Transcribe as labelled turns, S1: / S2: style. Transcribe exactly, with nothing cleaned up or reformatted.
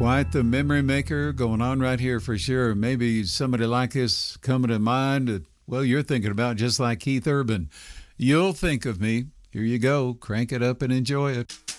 S1: Quite the memory maker going on right here for sure. Maybe somebody like this coming to mind that, well, you're thinking about just like Keith Urban. You'll think of me. Here you go. Crank it up and enjoy it.